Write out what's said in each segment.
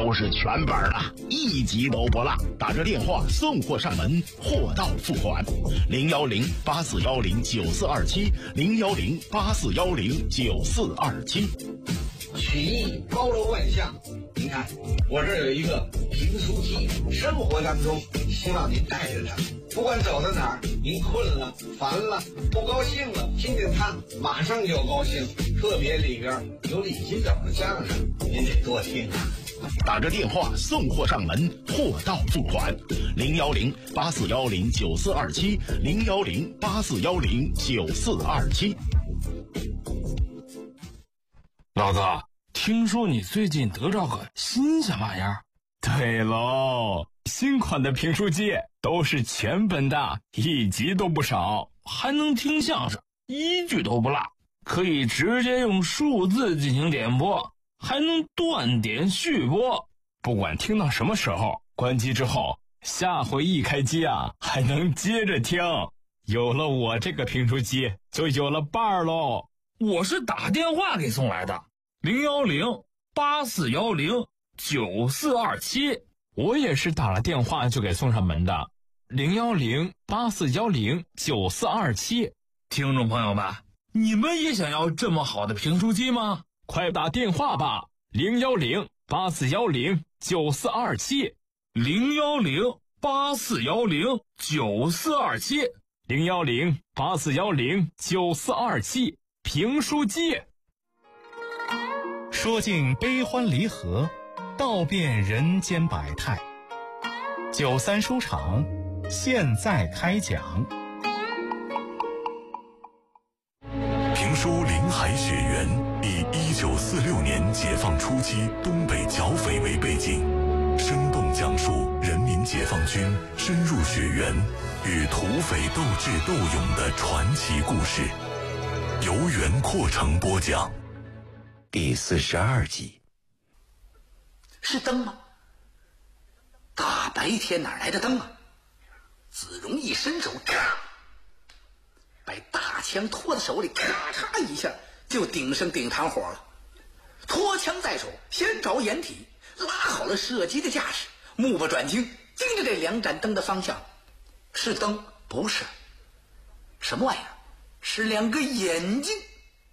都是全本了，一集都不落。打着电话送货上门，货到付款。010-8410-9427，010-8410-9427。 曲艺包罗万象，您看我这儿有一个评书机，生活当中希望您带着它，不管走到哪儿，您困了、烦了、不高兴了，听见它马上就高兴。特别里边有李金斗的相声，您得多听啊。 打着电话送货上门，货到付款。010-8410-9427，010-8410-9427。 老子听说你最近得着个新鲜玩意儿。 对喽，新款的评书机都是全本的，一集都不少， 还能听相声，一句都不落，可以直接用数字进行点播，还能断点续播。 不管听到什么时候，关机之后，下回一开机啊，还能接着听。有了我这个评书机，就有了伴儿喽。 我是打电话给送来的，010-8410-9427。 我也是打了电话就给送上门的，010-8410-9427。 听众朋友们，你们也想要这么好的评书机吗？ 快打电话吧，010-8410-9427， 010-8410-9427， 010-8410-9427。评书机， 说尽悲欢离合，道遍人间百态。93书场现在开讲。 评书《林海雪原》以1946年解放初期东北剿匪为背景，生动讲述人民解放军深入雪原与土匪斗智斗勇的传奇故事。由袁阔成播讲。 第42集。 是灯吗？大白天哪来的灯啊？子荣一伸手，咔，把大枪托在手里，咔嚓一下就顶上顶膛火了。托枪在手，先找掩体，拉好了射击的架势，目不转睛盯着这两盏灯的方向。是灯？不是。什么玩意儿？是两个眼睛。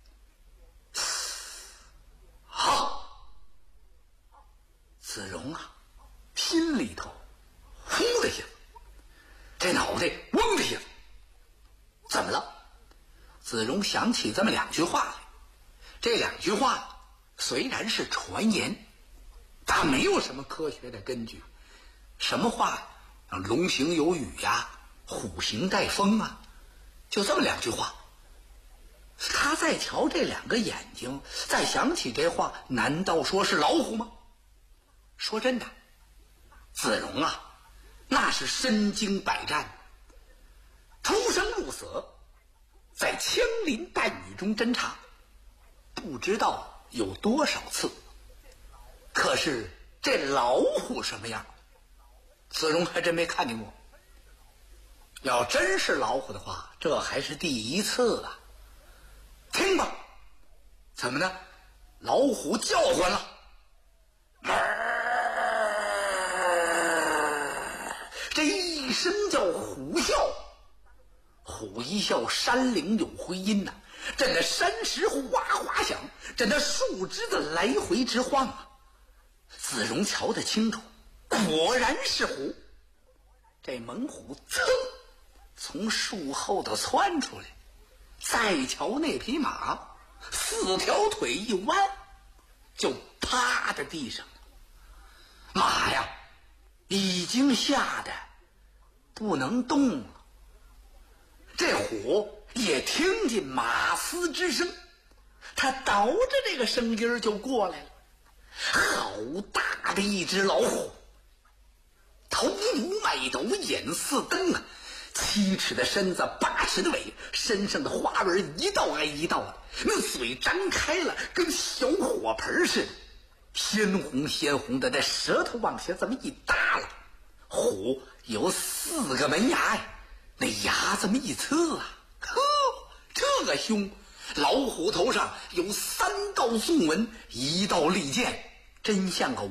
好，子荣啊，心里头呼的一下，这脑袋嗡的一下。怎么了？子荣想起这么两句话来。这两句话虽然是传言，它没有什么科学的根据。什么话？龙行有雨呀，虎行带风啊，就这么两句话。他再瞧这两个眼睛，再想起这话，难道说是老虎吗？说真的，子荣啊，那是身经百战，出生入死，在枪林弹雨中侦察，不知道有多少次。可是这老虎什么样，子荣还真没看见过。要真是老虎的话，这还是第一次啊。听吧，怎么呢？老虎叫唤了，这一声叫虎啸。虎一啸，山岭有回音呐，震得山石哗哗响，震得树枝子来回直晃啊。子荣瞧得清楚，果然是虎。这猛虎噌从树后头窜出来，再瞧那匹马，四条腿一弯，就趴在地上。马呀，已经吓得不能动了。这虎也听见马嘶之声，他倒着这个声音就过来了。好大的一只老虎，头如麦斗，眼似灯啊，7尺的身子，8尺的尾，身上的花纹一道挨一道的，那嘴张开了，跟小火盆似的，鲜红鲜红的，那舌头往下这么一耷拉。虎有4个门牙呀，那牙这么一呲啊，呵，这个凶！老虎头上有3道纵纹，1道利剑，真像个